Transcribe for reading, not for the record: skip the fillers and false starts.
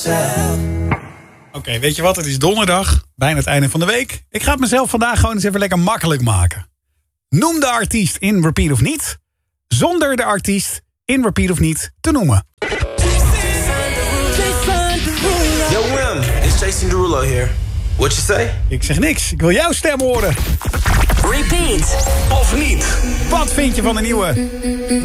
Oké, weet je wat? Het is donderdag, bijna het einde van de week. Ik ga het mezelf vandaag gewoon eens even lekker makkelijk maken. Noem de artiest in Repeat of Niet, zonder de artiest in Repeat of Niet te noemen. Yo, Wim, it's Jason Derulo here. What you say? Ik zeg niks, ik wil jouw stem horen. Repeat Of niet? Wat vind je van de nieuwe